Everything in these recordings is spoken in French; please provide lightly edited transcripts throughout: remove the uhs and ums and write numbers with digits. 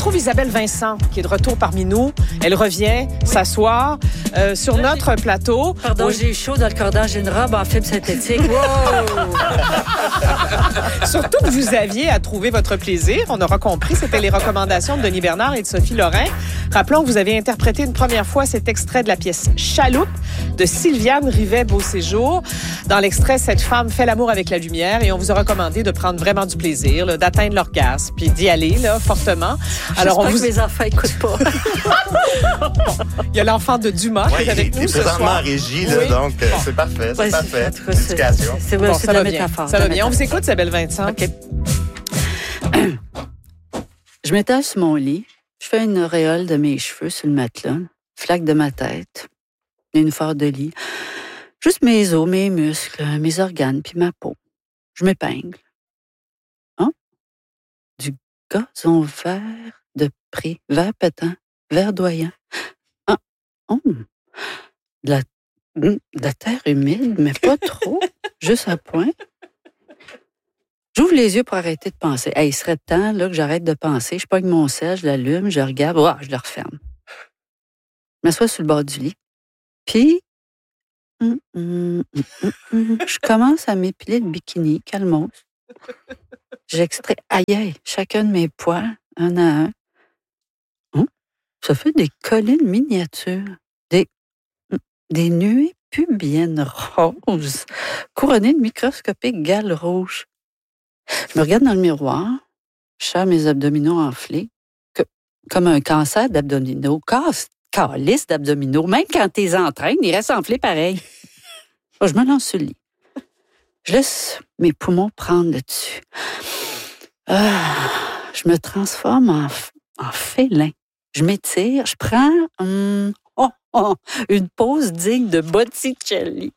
retrouve Isabelle Vincent, qui est de retour parmi nous. Elle revient s'asseoir sur notre plateau. Pardon, j'ai eu chaud dans le cordage d'une robe en fibre synthétique. Wow! Surtout que vous aviez à trouver votre plaisir. On aura compris, c'était les recommandations de Denis Bernard et de Sophie Lorrain. Rappelons que vous avez interprété une première fois cet extrait de la pièce Chaloupe de Sylviane Rivet-Beauséjour. Dans l'extrait, cette femme fait l'amour avec la lumière et on vous a recommandé de prendre vraiment du plaisir, là, d'atteindre l'orgasme, puis d'y aller là, fortement. Alors, on vous... que mes enfants n'écoutent pas. Il y a l'enfant de Dumas qui est avec nous ce soir. Présentement en régie, là, donc c'est parfait, c'est parfait. L'éducation. C'est bon, de la métaphore. Ça va bien. On vous écoute, Isabelle Vincent. OK. Je m'étale sur mon lit. Je fais une auréole de mes cheveux sur le matelas, flaque de ma tête, une forte de lit. Juste mes os, mes muscles, mes organes, puis ma peau. Je m'épingle. Hein? Du gazon vert de prix, vert pétant, verdoyant. Ah, oh. De la terre humide, mais pas trop, juste à point. J'ouvre les yeux pour arrêter de penser. Hey, il serait temps là, que j'arrête de penser. Je pogne mon sel, je l'allume, je regarde, je le referme. Je m'assois sur le bord du lit. Puis, je commence à m'épiler le bikini, calmos. J'extrais, chacun de mes poils, un à un. Ça fait des collines miniatures, des nuées pubiennes roses, couronnées de microscopiques gales rouges. Je me regarde dans le miroir, je serre mes abdominaux enflés, comme un cancer d'abdominaux, calice d'abdominaux. Même quand tu les entraînes, ils restent enflés pareil. Je me lance sur le lit. Je laisse mes poumons prendre le dessus. Je me transforme en félin. Je m'étire, je prends une pose digne de Botticelli.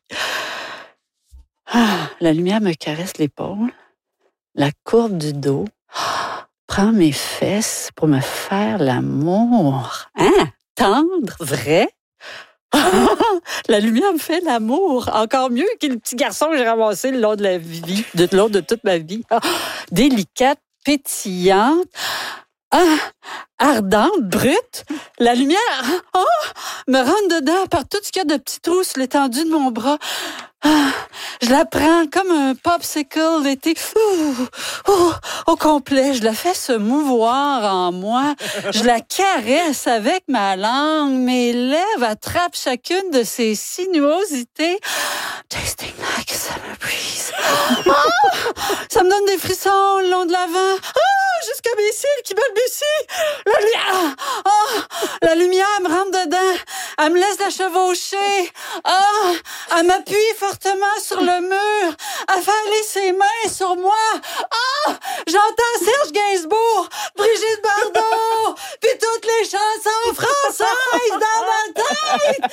La lumière me caresse l'épaule, la courbe du dos, prend mes fesses pour me faire l'amour. Hein? Tendre? Vrai? La lumière me fait l'amour. Encore mieux que le petit garçon que j'ai ramassé le long de la vie, le long de toute ma vie. Délicate, pétillante, ardente, brute. La lumière me rentre dedans par tout ce qu'il y a de petits trous sur l'étendue de mon bras. Je la prends comme un popsicle l'été au complet. Je la fais se mouvoir en moi. Je la caresse avec ma langue. Mes lèvres attrapent chacune de ses sinuosités. Tasting like a summer breeze. Ça me donne des frissons le long de l'avant. Jusqu'à mes cils qui balbutient. La lumière me rentre dedans. Elle me laisse la chevaucher. Elle m'appuie fortement sur le mur. Elle fait aller ses mains sur moi. J'entends Serge Gainsbourg, Brigitte Bardot, puis toutes les chansons françaises dans ma tête.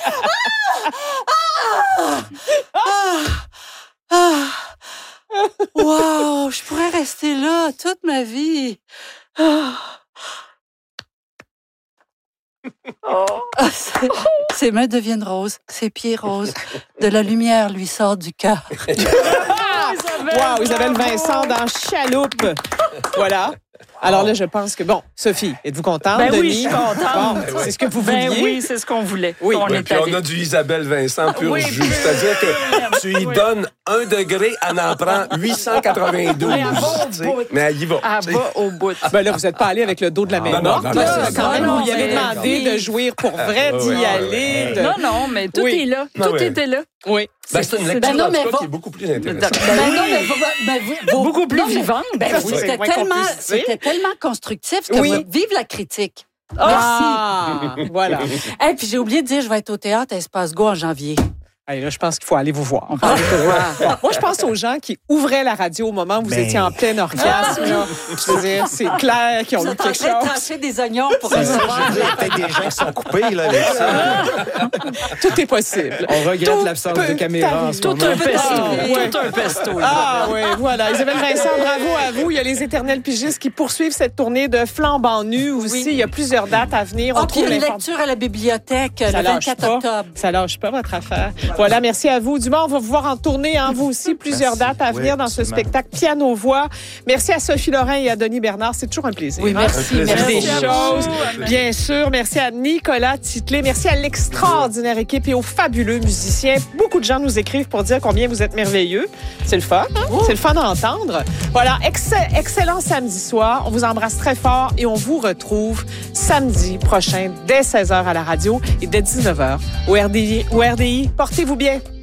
Wow, je pourrais rester là toute ma vie. Ses mains deviennent roses, ses pieds roses. De la lumière lui sort du cœur. Wow, Isabelle Vincent dans Chaloupe. Voilà. Alors là, je pense que... Bon, Sophie, êtes-vous contente? Ben Denis? oui, je suis contente. Bon, c'est ce que vous vouliez? Oui, c'est ce qu'on voulait. Oui. Puis on a du Isabelle Vincent pur jus. C'est-à-dire que tu y donnes 1 degré, elle en prend 892. Mais elle y va. Elle va au bout. Ben là, vous n'êtes pas allé avec le dos de la main morte. Quand même, vous lui avez demandé de jouir pour vrai, d'y aller. Non, mais tout est là. Tout était là. Oui. C'est une lecture en tout cas qui est beaucoup plus intéressante. Beaucoup plus vivante. C'était tellement constructif que vive la critique. Merci. Voilà. Et puis j'ai oublié de dire, je vais être au théâtre à Espace Go en janvier. Hey, là, je pense qu'il faut aller vous voir. Moi, je pense aux gens qui ouvraient la radio au moment où vous étiez en plein orgasme. Là. Je veux dire, c'est clair qu'ils ont eu quelque chose. Vous êtes en train de trancher des oignons pour recevoir. Il y a peut-être des gens qui sont coupés là, avec ça. Tout est possible. On regrette l'absence de caméra en ce moment. Tout un pesto. Ah oui, voilà. Isabelle Vincent, bravo à vous. Il y a les éternels pigistes qui poursuivent cette tournée de flambant nu aussi. Il y a plusieurs dates à venir. Puis une lecture à la bibliothèque le 24 octobre. Ça lâche pas votre affaire. Voilà, merci à vous. Dumont, on va vous voir en tournée, hein, vous aussi, plusieurs dates à venir dans ce spectacle piano-voix. Merci à Sophie Lorrain et à Denis Bernard. C'est toujours un plaisir. Oui, merci. Merci des choses. Bien sûr. Merci à Nicolas Titlé. Merci à l'extraordinaire équipe et aux fabuleux musiciens. Beaucoup de gens nous écrivent pour dire combien vous êtes merveilleux. C'est le fun. Hein? C'est le fun d'entendre. Voilà, excellent samedi soir. On vous embrasse très fort et on vous retrouve samedi prochain dès 16h à la radio et dès 19h au RDI. Portez-vous bien.